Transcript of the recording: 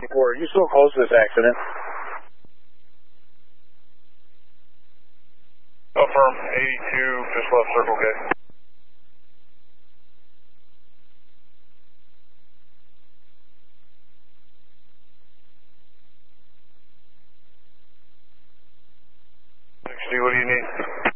Are you still close to this accident? Affirm, 82, just left Circle K. What do you need?